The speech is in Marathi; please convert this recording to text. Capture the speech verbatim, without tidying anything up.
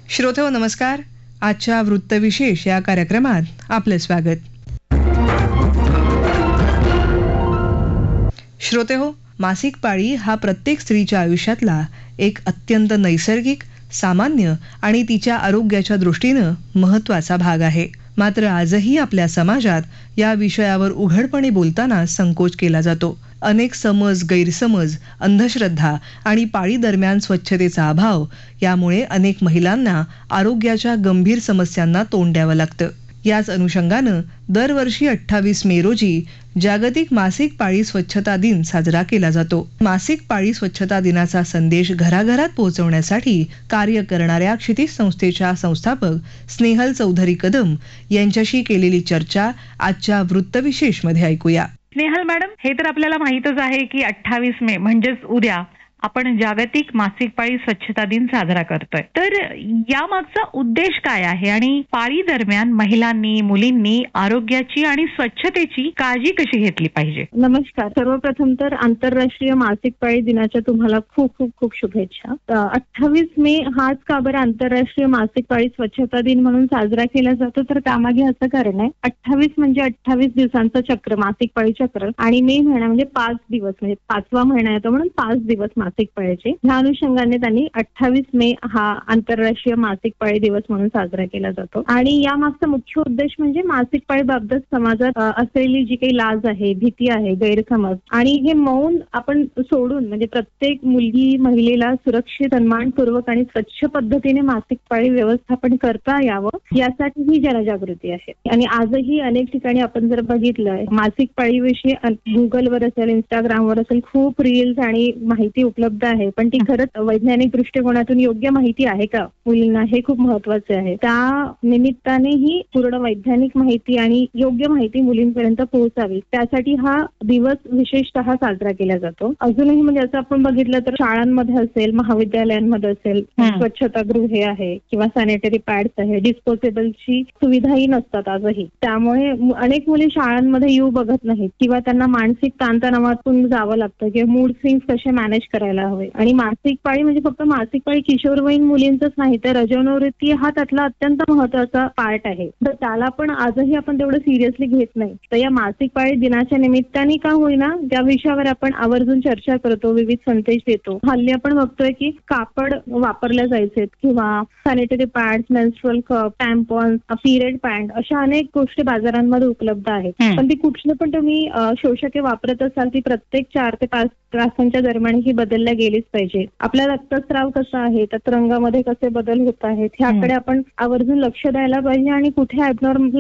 श्रोतेहो नमस्कार. आजच्या वृत्तविशेष या कार्यक्रमात आपले स्वागत. श्रोतेहो, मासिक पाळी हा प्रत्येक स्त्रीच्या आयुष्यातला एक अत्यंत नैसर्गिक, सामान्य आणि तिच्या आरोग्याच्या दृष्टीनं महत्त्वाचा भाग आहे. मात्र आजही आपल्या समाजात या विषयावर उघडपणे बोलताना संकोच केला जातो. अनेक समज, गैरसमज, अंधश्रद्धा आणि पाळी दरम्यान स्वच्छतेचा अभाव यामुळे अनेक महिलांना आरोग्याच्या गंभीर समस्यांना तोंड द्यावं लागतं. याच अनुषंगानं दरवर्षी अठ्ठावीस मे रोजी जागतिक मासिक पाळी स्वच्छता दिन साजरा केला जातो. मासिक पाळी स्वच्छता दिनाचा संदेश घराघरात पोहोचवण्यासाठी कार्य करणाऱ्या क्षितिज संस्थेच्या संस्थापक स्नेहल चौधरी कदम यांच्याशी केलेली चर्चा आजच्या वृत्तविशेष मध्ये ऐकूया. स्नेहल मॅडम, हे तर आपल्याला माहीतच आहे की अठ्ठावीस मे म्हणजेच उद्या आपण जागतिक मासिक पाळी स्वच्छता दिन साजरा करतोय. तर यामागचा उद्देश काय आहे आणि पाळी दरम्यान महिलांनी, मुलींनी आरोग्याची आणि स्वच्छतेची काळजी कशी घेतली पाहिजे? नमस्कार. सर्वप्रथम तर आंतरराष्ट्रीय मासिक पाळी दिनाच्या तुम्हाला खूप खूप खूप शुभेच्छा. अठ्ठावीस मे हाच का बरं आंतरराष्ट्रीय मासिक पाळी स्वच्छता दिन म्हणून साजरा केला जातो? तर त्यामागे असं कारण आहे, अठ्ठावीस म्हणजे अठ्ठावीस दिवसांचं चक्र, मासिक पाळी चक्र, आणि मे महिना म्हणजे पाच दिवस, म्हणजे पाचवा महिना येतो म्हणून पाच दिवस मासिक पाळीचे. ह्या अनुषंगाने त्यांनी अठ्ठावीस मे हा आंतरराष्ट्रीय मासिक पाळी दिवस म्हणून साजरा केला जातो. आणि या मागचा मुख्य उद्देश म्हणजे मासिक पाळीबाबत समाजात असलेली जी काही लाज आहे, भीती आहे, गैरसमज आणि हे मौन आपण सोडून म्हणजे प्रत्येक मुलगी, महिलेला सुरक्षित, सन्मानपूर्वक आणि स्वच्छ पद्धतीने मासिक पाळी व्यवस्थापन करता यावं यासाठी ही जनजागृती आहे. आणि आजही अनेक ठिकाणी आपण जर बघितलं, मासिक पाळीविषयी गुगलवर असेल, इंस्टाग्रामवर असेल, खूप रील्स आणि माहिती उपलब्ध आहे. पण ती खरंच वैज्ञानिक दृष्टिकोनातून योग्य माहिती आहे का मुलींना, हे खूप महत्वाचे आहे. त्या निमित्ताने ही पूर्ण वैज्ञानिक माहिती आणि योग्य माहिती मुलींपर्यंत पोहोचावी, त्यासाठी हा दिवस विशेषतः साजरा केला जातो. अजूनही म्हणजे असं आपण बघितलं तर शाळांमध्ये असेल, महाविद्यालयांमध्ये असेल, स्वच्छतागृहे आहे किंवा सॅनिटरी पॅड्स आहे, डिस्पोजेबलची सुविधाही नसतात आजही. त्यामुळे अनेक मुली शाळांमध्ये येऊ बघत नाहीत किंवा त्यांना मानसिक ताणतणावातून जावं लागतं किंवा मूड स्विंग्स कसे मॅनेज करायला हवे. आणि मासिक पाळी म्हणजे फक्त मासिक पाळी किशोरवयीन मुलींचंच नाही, तर रजोनिवृत्ती हा त्यातला अत्यंत महत्वाचा पार्ट आहे. तर त्याला पण आजही आपण तेवढं सिरियसली घेत नाही. तर या मासिक पाळी दिनाच्या निमित्ताने का होईना त्या विषयावर आपण आवर्जून चर्चा करतो, विविध संदेश देतो. हल्ली आपण बघतोय की कापड वापरल्या जायचे किंवा sanitary pads, menstrual cup, टॅम्पॉन्स, period pad अशा अनेक गोष्टी बाजारांमध्ये उपलब्ध आहेत. पण ती कुठलं पण तुम्ही शोषके वापरत असाल, ती प्रत्येक चार ते पाच तासांच्या दरम्यान ही बदलल्या गेलीच पाहिजे. आपला रक्तस्राव कसा आहे, त्यात रंगामध्ये कसे बदल होत आहेत ह्याकडे आपण आवर्जून लक्ष द्यायला पाहिजे आणि कुठे ऍबनॉर्मल